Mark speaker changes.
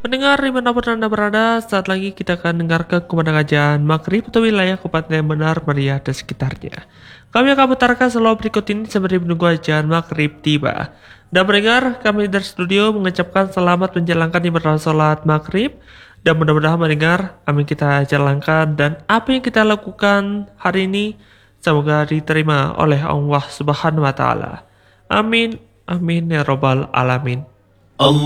Speaker 1: Pendengar dimanapun Anda berada, saat lagi kita akan dengarkan kumandang kajian Maghrib atau wilayah Kabupaten Benar Meriah dan sekitarnya. Kami akan putarkan selalu berikut ini sembari menunggu ajian Maghrib tiba. Dan pendengar, kami dari studio mengucapkan selamat menjalankan ibadah sholat Maghrib. Dan mudah-mudahan mendengar, amin kita jalankan dan apa yang kita lakukan hari ini semoga diterima oleh Allah Subhanahu wa Ta'ala. Amin, amin ya Rabbal Alamin.